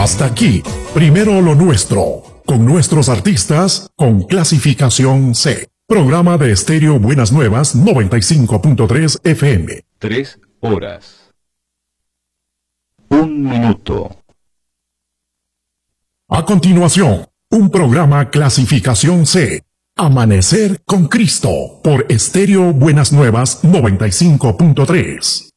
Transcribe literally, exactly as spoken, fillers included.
Hasta aquí, primero lo nuestro, con nuestros artistas con clasificación C. Programa de Estéreo Buenas Nuevas noventa y cinco punto tres F M. Tres horas. Un minuto. A continuación, un programa clasificación C. Amanecer con Cristo por Estéreo Buenas Nuevas noventa y cinco punto tres.